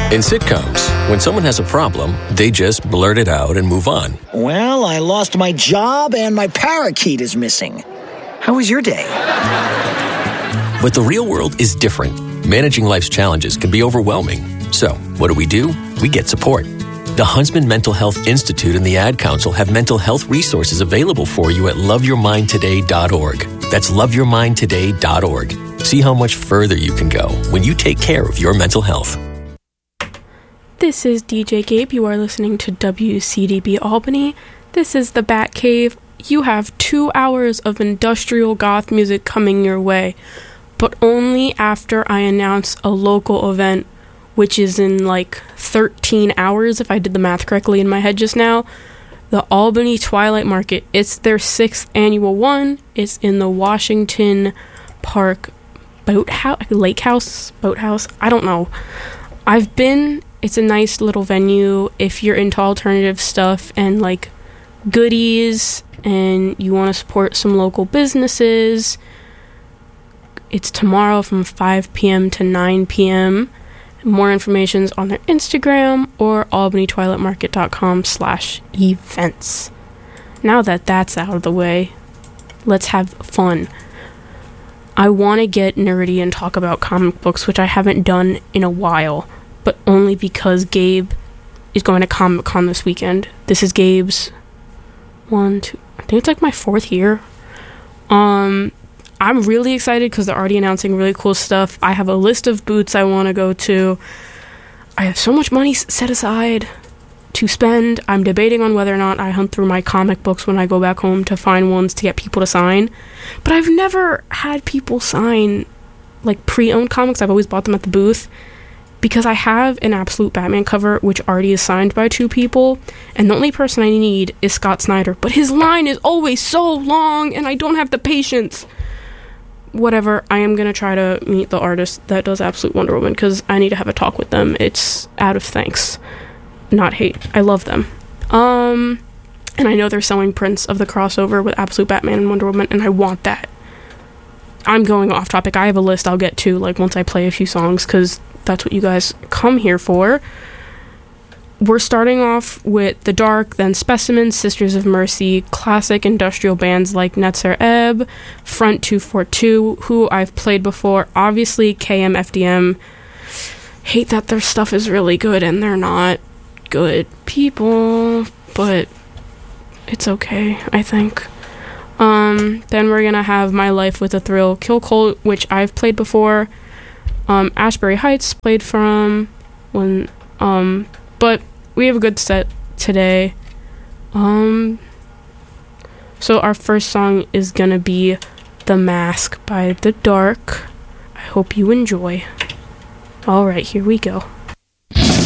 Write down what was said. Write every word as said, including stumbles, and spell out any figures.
In sitcoms, when someone has a problem, they just blurt it out and move on. Well, I lost my job and my parakeet is missing. How was your day? But the real world is different. Managing life's challenges can be overwhelming. So, what do we do? We get support. The Huntsman Mental Health Institute and the Ad Council have mental health resources available for you at love your mind today dot org. That's love your mind today dot org. See how much further you can go when you take care of your mental health. This is D J Gabe. You are listening to W C D B Albany. This is the Bat Cave. You have two hours of industrial goth music coming your way, but only after I announce a local event, which is in like thirteen hours, if I did the math correctly in my head just now. The Albany Twilight Market. It's their sixth annual one. It's in the Washington Park Boathouse, Lake House, Boathouse. I don't know. I've been. It's a nice little venue if you're into alternative stuff and like goodies and you want to support some local businesses. It's tomorrow from five p.m. to nine p.m. More information is on their Instagram or albany twilight market dot com slash events. Now that that's out of the way, let's have fun. I want to get nerdy and talk about comic books, which I haven't done in a while, but only because Gabe is going to Comic-Con this weekend. This is Gabe's one, two, I think it's like my fourth year. Um, I'm really excited because they're already announcing really cool stuff. I have a list of booths I want to go to. I have so much money set aside to spend. I'm debating on whether or not I hunt through my comic books when I go back home to find ones to get people to sign. But I've never had people sign like pre-owned comics. I've always bought them at the booth because I have an Absolute Batman cover which already is signed by two people, and the only person I need is Scott Snyder, but his line is always so long and I don't have the patience. Whatever, I am going to try to meet the artist that does Absolute Wonder Woman because I need to have a talk with them. It's out of thanks, not hate. I love them. Um, and I know they're selling prints of the crossover with Absolute Batman and Wonder Woman, and I want that. I'm going off topic. I have a list I'll get to like once I play a few songs because that's what you guys come here for. We're starting off with The Dark, then Specimen, Sisters of Mercy, classic industrial bands like Netzer Ebb, Front two forty-two, who I've played before, obviously K M F D M. Hate that their stuff is really good and they're not good people, but it's okay, I think. Um, then we're gonna have My Life with a Thrill, Kill Colt, which I've played before. Um, Ashbury Heights played from when, um, but we have a good set today. Um, so our first song is gonna be The Mask by The Dark. I hope you enjoy. Alright, here we go.